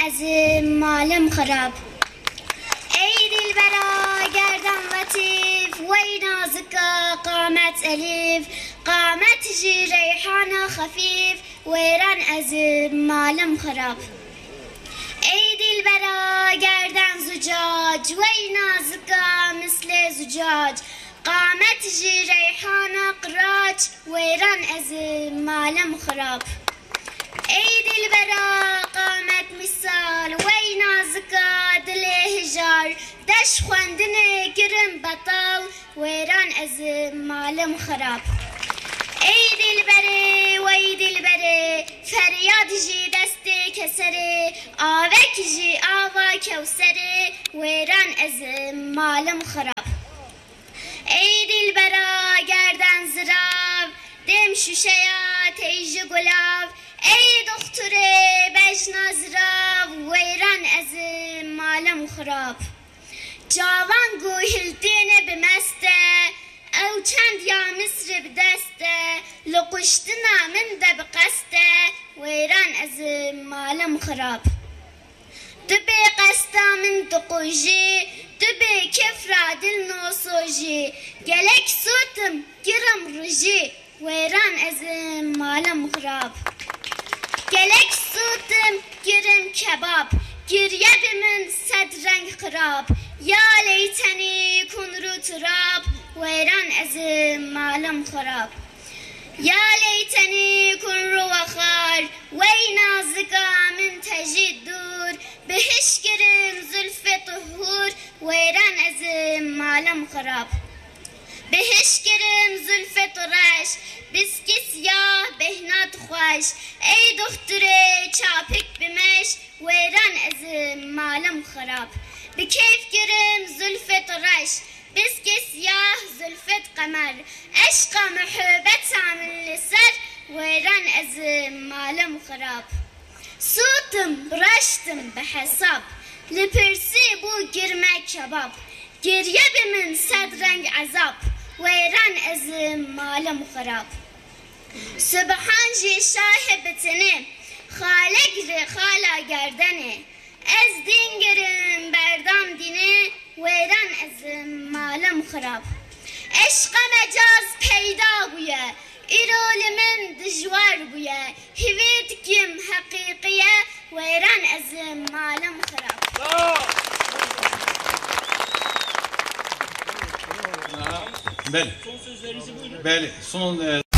از مالم خراب ای دلبرا گردن لطیف وی نازکا قامت الیف قامت جی ریحان خفیف ویران از مالم خراب ای دلبرا گردن زجاج وی نازکا مثل زجاج قامت جی ریحان قراج ویران از مالم خراب ای دلبرا قامت مثال وی نازکا دل هجار دش خواندن گرم بطال ویران از مالم خراب ای دلبره وی دلبره فریاد جی دست کسره آوک جی آوا کوسره ویران از مالم خراب ای دلبرا گردن زراب دم شوشیا تیج گلاب ای دختره بجنا زراب ویران از مالم خراب جوان گوهلتین بمسته او چند یا مصر بدسته لقشتنا من ده بقسته ویران از مالم خراب دبی قستا من دقوجی دبی کفرا دل نوسوجی گلک سوتم گرم رجی ویران از مالم خراب گلک سوتم گرم کباب گریه من صد رنگ خراب یا لیتنی کن رو تراب ویران از مالم خراب یا لیتنی کن رو وخار وی نازکا من تجید دور بهش گرم زلف طهور ویران از مالم خراب بهش گرم زلف طرش بسکی سیاه بهنات خوش ای دختره چاپک بمش ویران از مالم خراب بکیف گرم زلف طرش بسکی سیاه زلفت قمر عشق محبت من لسر ویران از مالم خراب سوتم رشتم بحساب لپرسی بو گرمه کباب گریه بمن صد رنگ عذاب ویران از مالم خراب سبحان جی شاه بتنه خالق ر خالا گردنه از دین گرم بردام دینه ویران از مالم خراب عشق مجاز پیدا بویه ایرول من دجوار بویه هویت کم حقیقیه ویران از مالم خراب بله. Son sözlerinizi buyurun. بله. Son